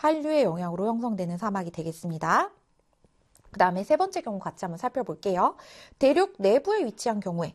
한류의 영향으로 형성되는 사막이 되겠습니다. 그 다음에 세 번째 경우 같이 한번 살펴볼게요. 대륙 내부에 위치한 경우에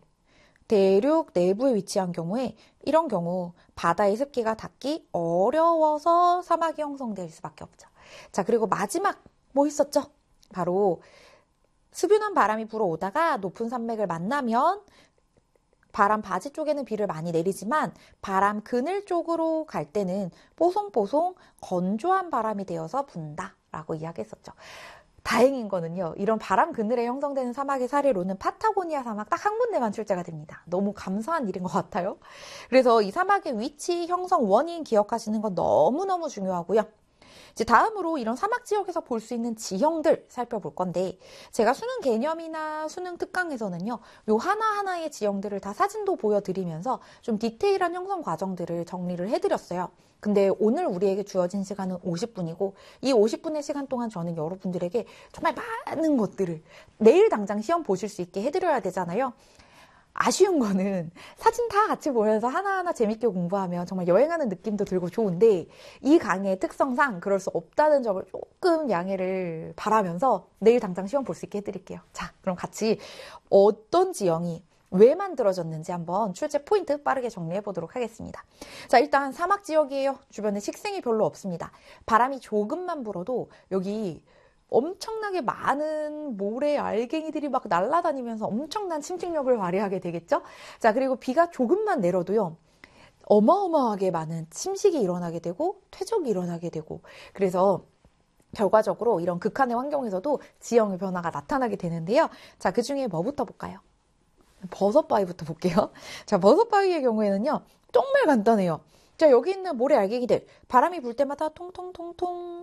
이런 경우 바다의 습기가 닿기 어려워서 사막이 형성될 수밖에 없죠. 자, 그리고 마지막 뭐 있었죠? 바로 수변한 바람이 불어오다가 높은 산맥을 만나면 바람 바지 쪽에는 비를 많이 내리지만 바람 그늘 쪽으로 갈 때는 뽀송뽀송 건조한 바람이 되어서 분다 라고 이야기했었죠. 다행인 거는요, 이런 바람 그늘에 형성되는 사막의 사례로는 파타고니아 사막 딱 한 군데만 출제가 됩니다. 너무 감사한 일인 것 같아요. 그래서 이 사막의 위치, 형성, 원인 기억하시는 건 너무너무 중요하고요. 이제 다음으로 이런 사막 지역에서 볼 수 있는 지형들 살펴볼 건데, 제가 수능 개념이나 수능 특강에서는요, 요 하나하나의 지형들을 다 사진도 보여드리면서 좀 디테일한 형성 과정들을 정리를 해드렸어요. 근데 오늘 우리에게 주어진 시간은 50분이고 이 50분의 시간 동안 저는 여러분들에게 정말 많은 것들을 내일 당장 시험 보실 수 있게 해드려야 되잖아요. 아쉬운 거는 사진 다 같이 보면서 하나하나 재밌게 공부하면 정말 여행하는 느낌도 들고 좋은데 이 강의의 특성상 그럴 수 없다는 점을 조금 양해를 바라면서 내일 당장 시험 볼 수 있게 해드릴게요. 자, 그럼 같이 어떤 지형이 왜 만들어졌는지 한번 출제 포인트 빠르게 정리해 보도록 하겠습니다. 자, 일단 사막 지역이에요. 주변에 식생이 별로 없습니다. 바람이 조금만 불어도 여기 엄청나게 많은 모래 알갱이들이 막 날아다니면서 엄청난 침식력을 발휘하게 되겠죠? 자, 그리고 비가 조금만 내려도요, 어마어마하게 많은 침식이 일어나게 되고 퇴적이 일어나게 되고, 그래서 결과적으로 이런 극한의 환경에서도 지형의 변화가 나타나게 되는데요. 자, 그 중에 뭐부터 볼까요? 버섯바위부터 볼게요. 자, 버섯바위의 경우에는요, 정말 간단해요. 자, 여기 있는 모래 알갱이들, 바람이 불 때마다 통통통통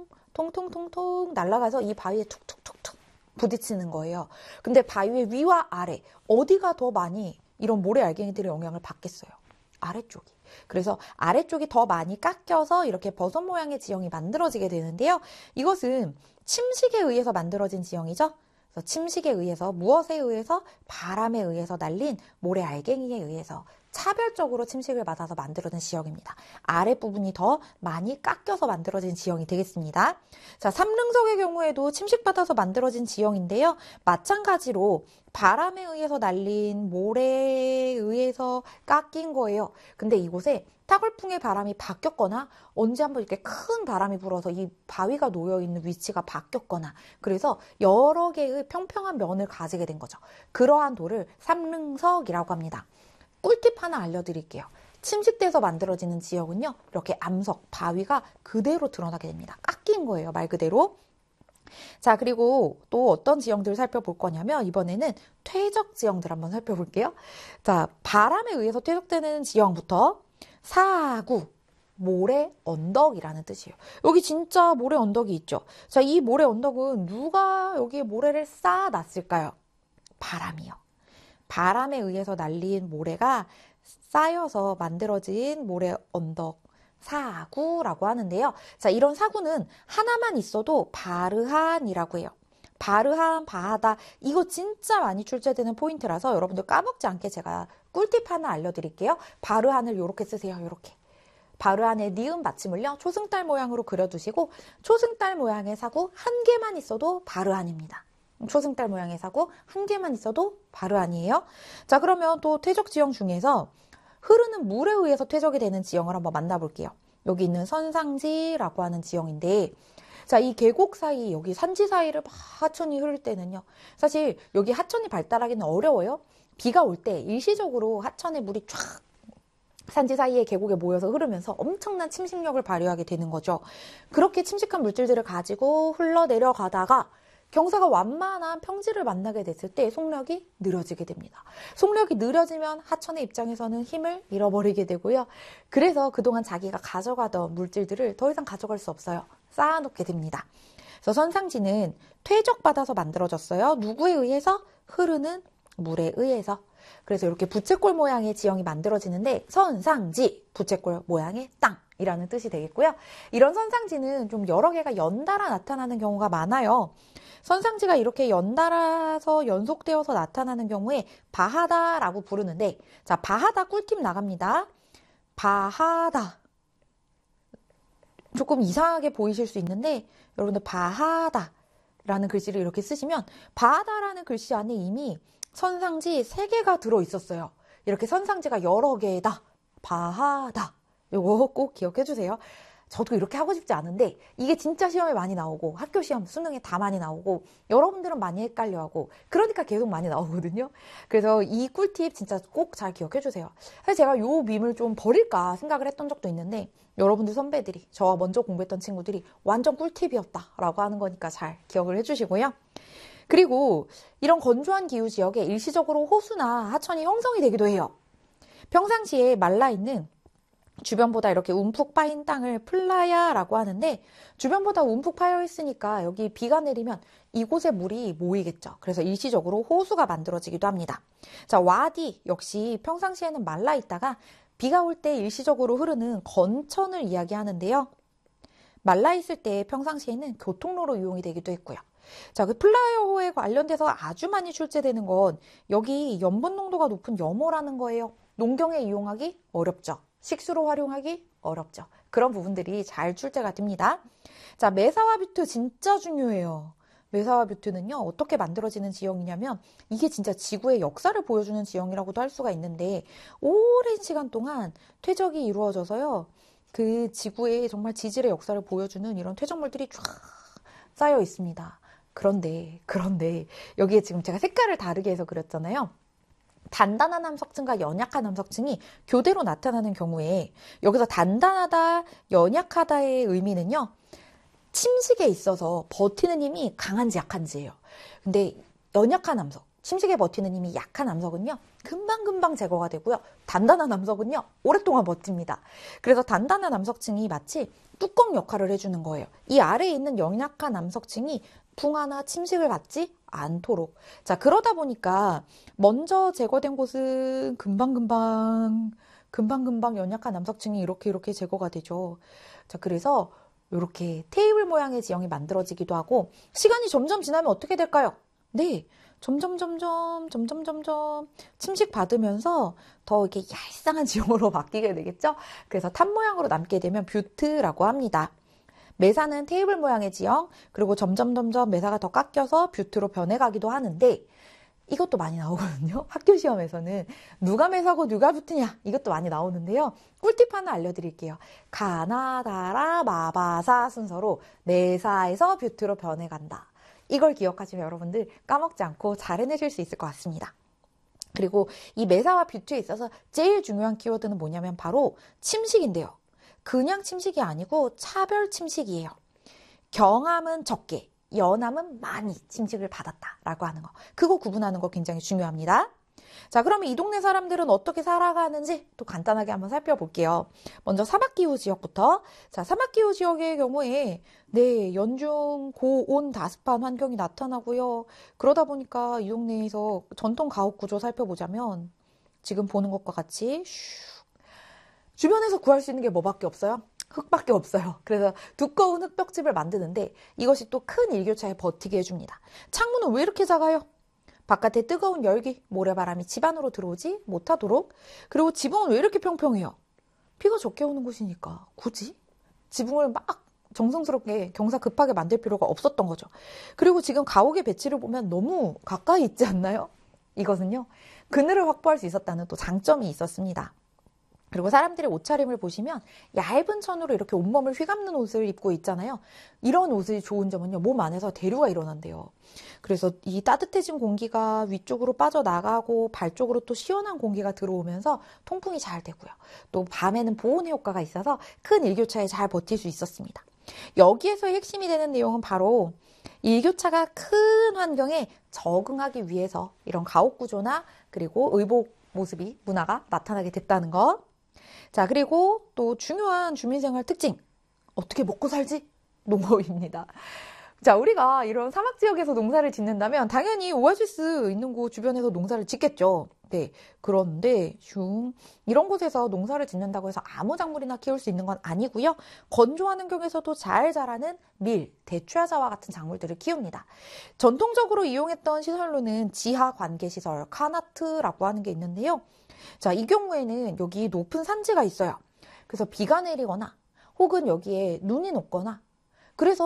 날아가서 이 바위에 툭툭툭툭 부딪히는 거예요. 근데 바위의 위와 아래, 어디가 더 많이 이런 모래 알갱이들의 영향을 받겠어요? 아래쪽이. 그래서 아래쪽이 더 많이 깎여서 이렇게 버섯 모양의 지형이 만들어지게 되는데요. 이것은 침식에 의해서 만들어진 지형이죠. 침식에 의해서, 무엇에 의해서? 바람에 의해서 날린 모래 알갱이에 의해서 차별적으로 침식을 받아서 만들어진 지형입니다. 아랫부분이 더 많이 깎여서 만들어진 지형이 되겠습니다. 자, 삼릉석의 경우에도 침식받아서 만들어진 지형인데요. 마찬가지로 바람에 의해서 날린 모래에 의해서 깎인 거예요. 근데 이곳에 타골풍의 바람이 바뀌었거나 언제 한번 이렇게 큰 바람이 불어서 이 바위가 놓여있는 위치가 바뀌었거나 그래서 여러 개의 평평한 면을 가지게 된 거죠. 그러한 돌을 삼릉석이라고 합니다. 꿀팁 하나 알려드릴게요. 침식돼서 만들어지는 지역은요, 이렇게 암석, 바위가 그대로 드러나게 됩니다. 깎인 거예요, 말 그대로. 자, 그리고 또 어떤 지형들을 살펴볼 거냐면 이번에는 퇴적 지형들 한번 살펴볼게요. 자, 바람에 의해서 퇴적되는 지형부터 사구, 모래 언덕이라는 뜻이에요. 여기 진짜 모래 언덕이 있죠. 자, 이 모래 언덕은 누가 여기에 모래를 쌓아놨을까요? 바람이요. 바람에 의해서 날린 모래가 쌓여서 만들어진 모래 언덕, 사구라고 하는데요. 자, 이런 사구는 하나만 있어도 바르한이라고 해요. 바르한, 바하다, 이거 진짜 많이 출제되는 포인트라서 여러분들 까먹지 않게 제가 꿀팁 하나 알려드릴게요. 바르한을 이렇게 쓰세요. 이렇게. 바르한의 니은 받침을요, 초승달 모양으로 그려두시고 초승달 모양의 사구 한 개만 있어도 바르한입니다. 초승달 모양의 사구 한 개만 있어도 바르한이에요. 자, 그러면 또 퇴적 지형 중에서 흐르는 물에 의해서 퇴적이 되는 지형을 한번 만나볼게요. 여기 있는 선상지라고 하는 지형인데, 자, 이 계곡 사이, 여기 산지 사이를 막 하천이 흐를 때는요, 사실 여기 하천이 발달하기는 어려워요. 비가 올 때 일시적으로 하천에 물이 쫙 산지 사이에 계곡에 모여서 흐르면서 엄청난 침식력을 발휘하게 되는 거죠. 그렇게 침식한 물질들을 가지고 흘러내려가다가 경사가 완만한 평지를 만나게 됐을 때 속력이 느려지게 됩니다. 속력이 느려지면 하천의 입장에서는 힘을 잃어버리게 되고요. 그래서 그동안 자기가 가져가던 물질들을 더 이상 가져갈 수 없어요. 쌓아놓게 됩니다. 그래서 선상지는 퇴적받아서 만들어졌어요. 누구에 의해서? 흐르는 물에 의해서. 그래서 이렇게 부채꼴 모양의 지형이 만들어지는데 선상지, 부채꼴 모양의 땅이라는 뜻이 되겠고요. 이런 선상지는 좀 여러 개가 연달아 나타나는 경우가 많아요. 선상지가 이렇게 연달아서 연속되어서 나타나는 경우에 바하다라고 부르는데, 자, 바하다 꿀팁 나갑니다. 바하다. 조금 이상하게 보이실 수 있는데 여러분들 바하다라는 글씨를 이렇게 쓰시면 바하다라는 글씨 안에 이미 선상지 3개가 들어있었어요. 이렇게 선상지가 여러 개다. 바하다. 요거 꼭 기억해 주세요. 저도 이렇게 하고 싶지 않은데 이게 진짜 시험에 많이 나오고 학교 시험, 수능에 다 많이 나오고 여러분들은 많이 헷갈려하고 그러니까 계속 많이 나오거든요. 그래서 이 꿀팁 진짜 꼭 잘 기억해 주세요. 사실 제가 요 밈을 좀 버릴까 생각을 했던 적도 있는데 여러분들 선배들이 저와 먼저 공부했던 친구들이 완전 꿀팁이었다라고 하는 거니까 잘 기억을 해주시고요. 그리고 이런 건조한 기후 지역에 일시적으로 호수나 하천이 형성이 되기도 해요. 평상시에 말라있는 주변보다 이렇게 움푹 파인 땅을 플라야라고 하는데 주변보다 움푹 파여 있으니까 여기 비가 내리면 이곳에 물이 모이겠죠. 그래서 일시적으로 호수가 만들어지기도 합니다. 자, 와디 역시 평상시에는 말라 있다가 비가 올 때 일시적으로 흐르는 건천을 이야기하는데요. 말라 있을 때 평상시에는 교통로로 이용이 되기도 했고요. 자, 그 플라야호에 관련돼서 아주 많이 출제되는 건 여기 염분 농도가 높은 염호라는 거예요. 농경에 이용하기 어렵죠. 식수로 활용하기 어렵죠. 그런 부분들이 잘 출제가 됩니다. 자, 메사와 뷰트 진짜 중요해요. 메사와 뷰트는요, 어떻게 만들어지는 지형이냐면 이게 진짜 지구의 역사를 보여주는 지형이라고도 할 수가 있는데 오랜 시간 동안 퇴적이 이루어져서요. 그 지구의 정말 지질의 역사를 보여주는 이런 퇴적물들이 쫙 쌓여 있습니다. 그런데 여기에 지금 제가 색깔을 다르게 해서 그렸잖아요. 단단한 암석층과 연약한 암석층이 교대로 나타나는 경우에 여기서 단단하다, 연약하다의 의미는요. 침식에 있어서 버티는 힘이 강한지 약한지예요. 근데 연약한 암석, 침식에 버티는 힘이 약한 암석은요. 금방금방 제거가 되고요. 단단한 암석은요. 오랫동안 버팁니다. 그래서 단단한 암석층이 마치 뚜껑 역할을 해주는 거예요. 이 아래에 있는 연약한 암석층이 풍화나 침식을 받지 않도록. 자, 그러다 보니까 먼저 제거된 곳은 금방금방 연약한 암석층이 이렇게 제거가 되죠. 자, 그래서 이렇게 테이블 모양의 지형이 만들어지기도 하고 시간이 점점 지나면 어떻게 될까요? 네, 점점 침식 받으면서 더 이렇게 얄쌍한 지형으로 바뀌게 되겠죠? 그래서 탑 모양으로 남게 되면 뷰트라고 합니다. 메사는 테이블 모양의 지형, 그리고 점점 메사가 더 깎여서 뷰트로 변해가기도 하는데 이것도 많이 나오거든요. 학교 시험에서는 누가 메사고 누가 뷰트냐 이것도 많이 나오는데요. 꿀팁 하나 알려드릴게요. 가나다라 마바사 순서로 메사에서 뷰트로 변해간다. 이걸 기억하시면 여러분들 까먹지 않고 잘 해내실 수 있을 것 같습니다. 그리고 이 메사와 뷰트에 있어서 제일 중요한 키워드는 뭐냐면 바로 침식인데요. 그냥 침식이 아니고 차별 침식이에요. 경암은 적게, 연암은 많이 침식을 받았다라고 하는 거. 그거 구분하는 거 굉장히 중요합니다. 자, 그러면 이 동네 사람들은 어떻게 살아가는지 또 간단하게 한번 살펴볼게요. 먼저 사막기후 지역부터. 자, 사막기후 지역의 경우에 네, 연중 고온 다습한 환경이 나타나고요. 그러다 보니까 이 동네에서 전통 가옥 구조 살펴보자면 지금 보는 것과 같이 주변에서 구할 수 있는 게 뭐밖에 없어요? 흙밖에 없어요. 그래서 두꺼운 흙벽집을 만드는데 이것이 또 큰 일교차에 버티게 해줍니다. 창문은 왜 이렇게 작아요? 바깥에 뜨거운 열기, 모래바람이 집 안으로 들어오지 못하도록. 그리고 지붕은 왜 이렇게 평평해요? 비가 적게 오는 곳이니까 굳이 지붕을 막 정성스럽게 경사 급하게 만들 필요가 없었던 거죠. 그리고 지금 가옥의 배치를 보면 너무 가까이 있지 않나요? 이것은요. 그늘을 확보할 수 있었다는 또 장점이 있었습니다. 그리고 사람들의 옷차림을 보시면 얇은 천으로 이렇게 온몸을 휘감는 옷을 입고 있잖아요. 이런 옷이 좋은 점은요. 몸 안에서 대류가 일어난대요. 그래서 이 따뜻해진 공기가 위쪽으로 빠져나가고 발 쪽으로 또 시원한 공기가 들어오면서 통풍이 잘 되고요. 또 밤에는 보온의 효과가 있어서 큰 일교차에 잘 버틸 수 있었습니다. 여기에서 핵심이 되는 내용은 바로 일교차가 큰 환경에 적응하기 위해서 이런 가옥 구조나 그리고 의복 모습이 문화가 나타나게 됐다는 것. 자, 그리고 또 중요한 주민생활 특징. 어떻게 먹고 살지? 농업입니다. 자, 우리가 이런 사막 지역에서 농사를 짓는다면 당연히 오아시스 있는 곳 주변에서 농사를 짓겠죠. 네. 그런데 이런 곳에서 농사를 짓는다고 해서 아무 작물이나 키울 수 있는 건 아니고요. 건조한 환경에서도 잘 자라는 밀, 대추야자와 같은 작물들을 키웁니다. 전통적으로 이용했던 시설로는 지하 관계 시설, 카나트라고 하는 게 있는데요. 자, 이 경우에는 여기 높은 산지가 있어요. 그래서 비가 내리거나 혹은 여기에 눈이 녹거나 그래서